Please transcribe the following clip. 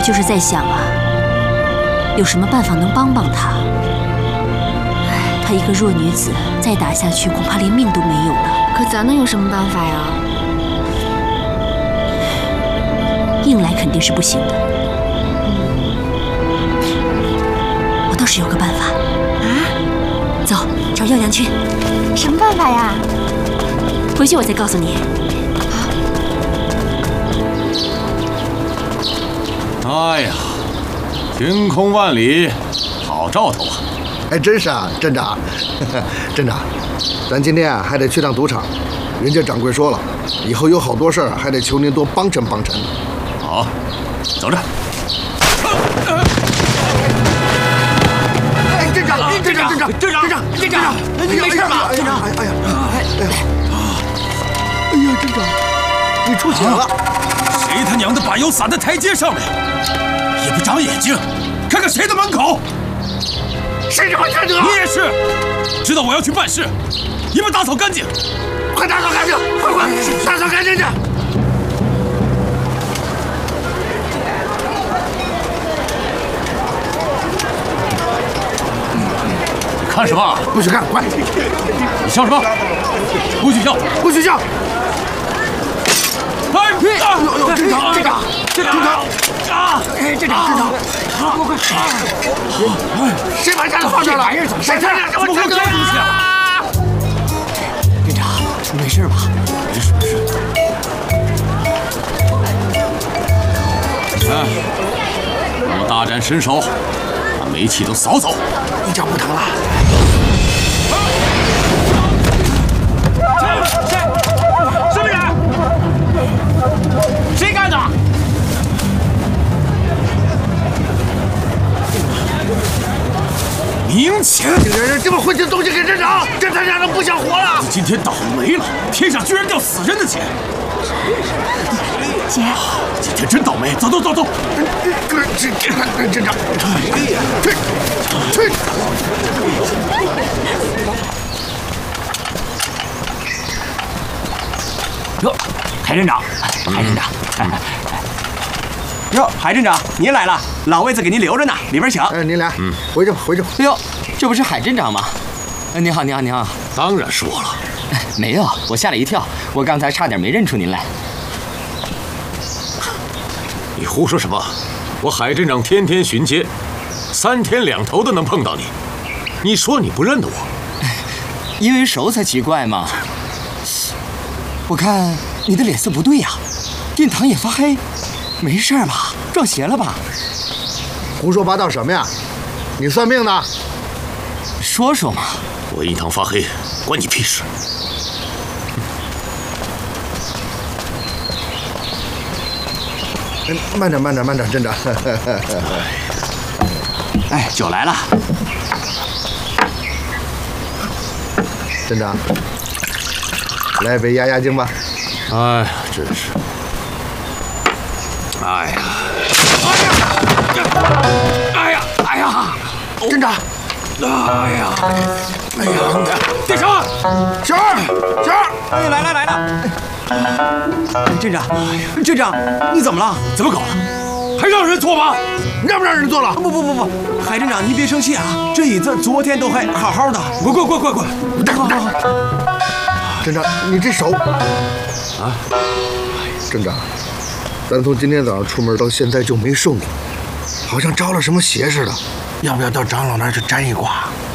就是在想啊，有什么办法能帮帮她。她一个弱女子，再打下去恐怕连命都没有了。 可咱能有什么办法呀？ 硬来肯定是不行的。我倒是有个办法。 啊？ 走，找耀阳去。 什么办法呀？ 回去我再告诉你。 哎呀，晴空万里，好兆头啊！ 哎，真是啊，镇长，镇长，咱今天啊还得去趟赌场，人家掌柜说了，以后有好多事儿还得求您多帮衬帮衬。 好，走着。 哎，镇长，镇长，镇长，镇长，镇长，你没事吧？镇长，哎呀，镇长，你出血了！ 谁他娘的把油洒在台阶上面？也不长眼睛，看看谁的门口！ 谁他妈站着？ 你也是，知道我要去办事，你们打扫干净， 快打扫干净，快，打扫干净去！ 看什么？ 不许看，快！ 你笑什么？不许笑！ 不许笑！ 哎， 镇长，镇长，镇长！哎，镇长，快！谁把架子放这了？谁他俩这么站着啊？ 镇长，你没事吧？ 没事。哎，让我大展身手，把煤气都扫走。 一脚不疼了。 什么人？谁干的？明前这么混进东西给镇长，这他娘的不想活了！ 今天倒霉了，天上居然掉死人的钱！ 姐， 今天真倒霉！走！镇长， 去！ 哟，海镇长，哟，海镇长，您来了，老位子给您留着呢，里边请。 哎，您俩，回去吧。 哎呦，这不是海镇长吗？您好。 当然是我了。 没有，我吓了一跳，我刚才差点没认出您来。 你胡说什么？我海镇长天天巡街，3天2头的能碰到你。你说你不认得我？ 因为熟才奇怪嘛。我看你的脸色不对呀，印堂也发黑，没事吧？撞邪了吧？ 胡说八道什么呀？你算命呢？ 说说嘛。 我印堂发黑，关你屁事！ 慢点，镇长。 哎，酒来了。 镇长，来杯压压惊吧。 哎呀，真是！哎呀！ 镇长！ 哎呀！电绳！ 小二！ 哎，来了！镇长，你怎么了？ 怎么搞的？还让人坐吗？ 让不让人坐了？ 不，海镇长您别生气啊，这椅子昨天都还好好的。 滚！ 镇长，你这手啊！ 镇长，咱从今天早上出门到现在就没顺过，好像招了什么邪似的。要不要到长老那儿去占一卦？